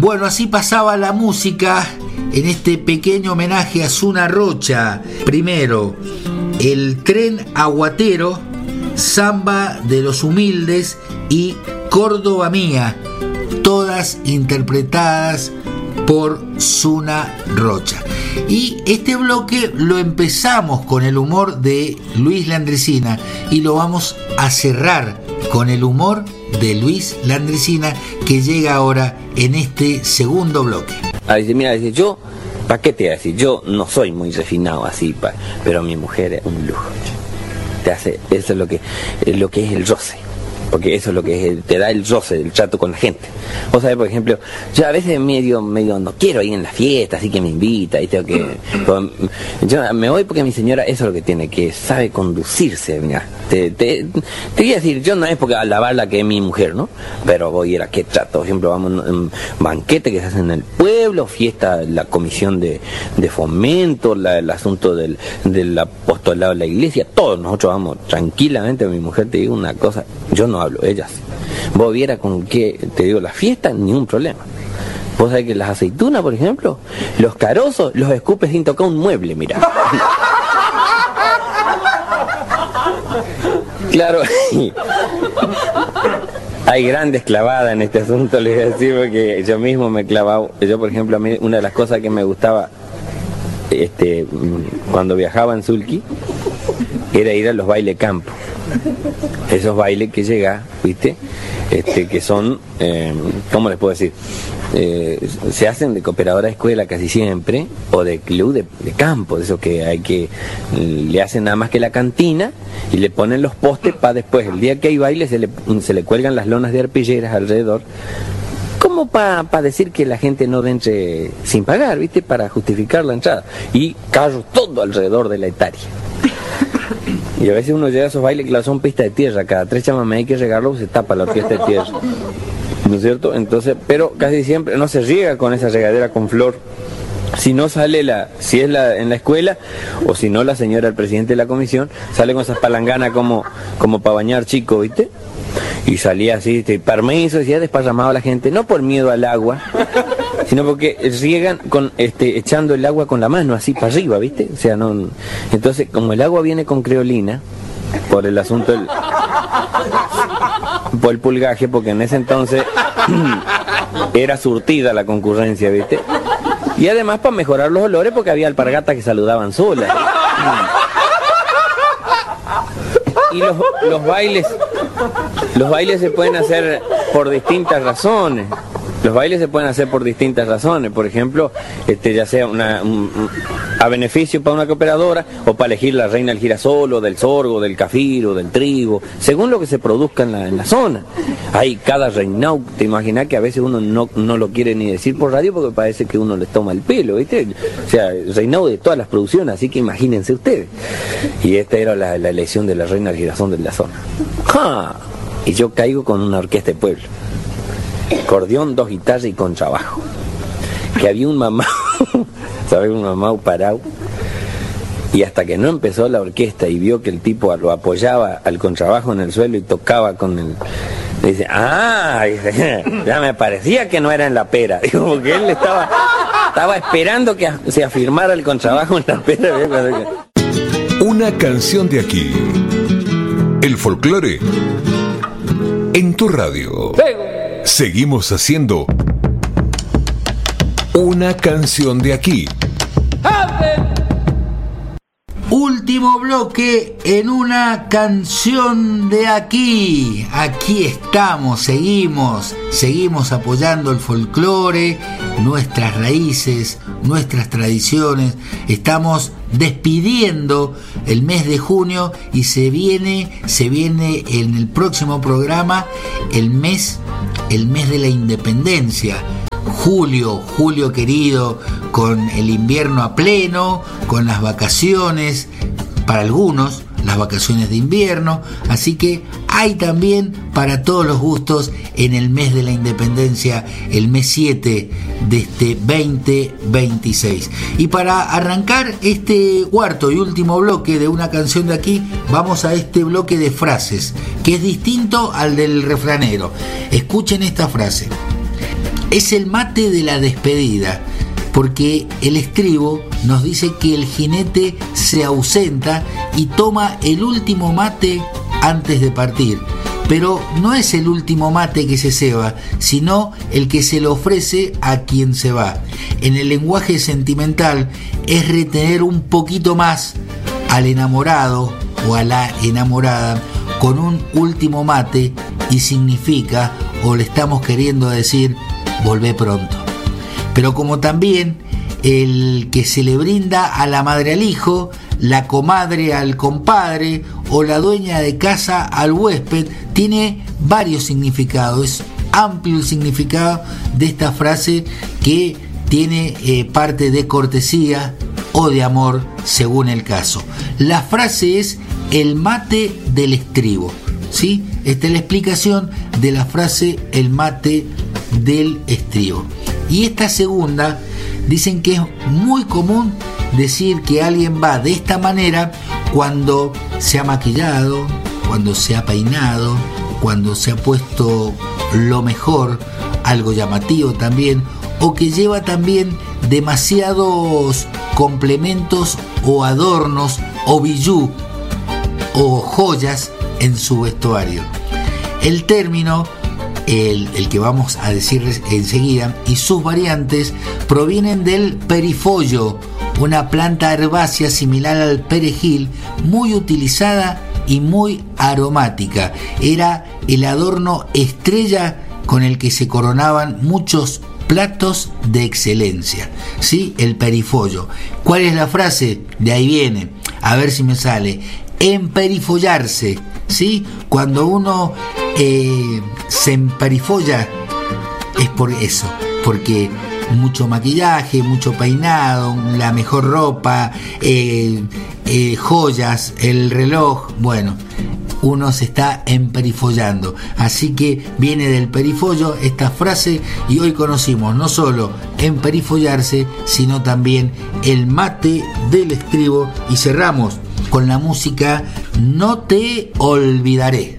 Bueno, así pasaba la música en este pequeño homenaje a Zuna Rocha. Primero, El Tren Aguatero, Samba de los Humildes y Córdoba Mía, todas interpretadas por Zuna Rocha. Y este bloque lo empezamos con el humor de Luis Landricina y lo vamos a cerrar con el humor de Luis Landricina, que llega ahora en este segundo bloque. Dice, yo, ¿para qué te voy a decir? Yo no soy muy refinado así, pero mi mujer es un lujo. Te hace, eso es lo que es el roce. Porque eso es lo que te da el roce, el trato con la gente. Vos sabés, por ejemplo, yo a veces medio no quiero ir en la fiesta, así que me invita y tengo que... Yo me voy porque mi señora, eso es lo que tiene, que sabe conducirse, mira. Te voy a decir, yo no es porque alabarla que es mi mujer, ¿no? Pero voy a ir a qué trato. Por ejemplo, vamos a un banquete que se hace en el pueblo, fiesta, la comisión de fomento, el asunto del apostolado de la iglesia, todos nosotros vamos tranquilamente. Mi mujer, te digo una cosa, yo no hablo, ellas. Vos viera con qué, te digo, las fiestas, ni un problema. Vos sabés que las aceitunas, por ejemplo, los carozos, los escupes sin tocar un mueble, mira. Claro, hay grandes clavadas en este asunto, les voy a decir, porque yo mismo me he clavado. Yo, por ejemplo, a mí una de las cosas que me gustaba cuando viajaba en Sulki era ir a los bailes campo. Esos bailes que llega, ¿viste? Que son, ¿cómo les puedo decir? Se hacen de cooperadora de escuela casi siempre, o de club de campo, de eso que hay que, le hacen nada más que la cantina y le ponen los postes para después, el día que hay baile se le cuelgan las lonas de arpilleras alrededor, como para decir que la gente no entre sin pagar, ¿viste? Para justificar la entrada, y carros todo alrededor de la etaria. Y a veces uno llega a esos bailes que son pistas de tierra, cada 3 chamamés hay que regarlo, se tapa la orquesta de tierra, ¿no es cierto? Entonces, pero casi siempre no se riega con esa regadera con flor. Si no sale si es en la escuela, o si no la señora, el presidente de la comisión, sale con esas palanganas como para bañar chico, ¿viste? Y salía así, permiso, decía, desparramado a la gente, no por miedo al agua, sino porque riegan echando el agua con la mano, así para arriba, ¿viste? O sea, no. Entonces, como el agua viene con creolina, por el asunto por el pulgaje, porque en ese entonces era surtida la concurrencia, ¿viste? Y además para mejorar los olores, porque había alpargatas que saludaban solas. Y los bailes se pueden hacer por distintas razones. Los bailes se pueden hacer por distintas razones. Por ejemplo, ya sea a beneficio para una cooperadora, o para elegir la reina del girasol, o del sorgo, del cafiro, del trigo, según lo que se produzca en la zona. Hay cada reinado, te imaginas que a veces uno no lo quiere ni decir por radio porque parece que uno les toma el pelo, ¿viste? O sea, reinado de todas las producciones, así que imagínense ustedes. Y esta era la elección de la reina del girasol de la zona. ¡Ja! Y yo caigo con una orquesta de pueblo. Acordeón, 2 guitarras y contrabajo. Que había un mamá, ¿sabes? Un mamá parado. Y hasta que no empezó la orquesta y vio que el tipo lo apoyaba al contrabajo en el suelo y tocaba con el... Dice, ya me parecía que no era en la pera. Digo, porque él estaba esperando que se afirmara el contrabajo en la pera. Una canción de aquí. El folclore en tu radio. Seguimos haciendo una canción de aquí. Último bloque en una canción de aquí. Aquí estamos, seguimos apoyando el folclore, nuestras raíces, nuestras tradiciones. Estamos despidiendo el mes de junio y se viene en el próximo programa el mes de la independencia. Julio querido, con el invierno a pleno, con las vacaciones, para algunos las vacaciones de invierno, así que hay también para todos los gustos en el mes de la independencia, el mes 7 de este 2026. Y para arrancar este cuarto y último bloque de una canción de aquí, vamos a este bloque de frases, que es distinto al del refranero. Escuchen esta frase. Es el mate de la despedida, porque el estribo nos dice que el jinete se ausenta y toma el último mate antes de partir. Pero no es el último mate que se ceba, sino el que se le ofrece a quien se va. En el lenguaje sentimental es retener un poquito más al enamorado o a la enamorada con un último mate, y significa, o le estamos queriendo decir, volvé pronto. Pero como también el que se le brinda a la madre al hijo, la comadre al compadre o la dueña de casa al huésped, tiene varios significados. Es amplio el significado de esta frase, que tiene parte de cortesía o de amor según el caso. La frase es el mate del estribo, ¿sí? Esta es la explicación de la frase el mate del estribo. Y esta segunda, dicen que es muy común decir que alguien va de esta manera cuando se ha maquillado, cuando se ha peinado, cuando se ha puesto lo mejor, algo llamativo también, o que lleva también demasiados complementos o adornos o bijú o joyas en su vestuario. El término, el que vamos a decir enseguida, y sus variantes provienen del perifollo, una planta herbácea similar al perejil, muy utilizada y muy aromática. Era el adorno estrella con el que se coronaban muchos platos de excelencia, ¿sí? El perifollo. ¿Cuál es la frase? De ahí viene, a ver si me sale: emperifollarse, ¿sí? Cuando uno se emperifolla es por eso, porque mucho maquillaje, mucho peinado, la mejor ropa, joyas, el reloj, bueno, uno se está emperifollando. Así que viene del perifollo esta frase, y hoy conocimos no solo emperifollarse, sino también el mate del estribo, y cerramos con la música No te olvidaré.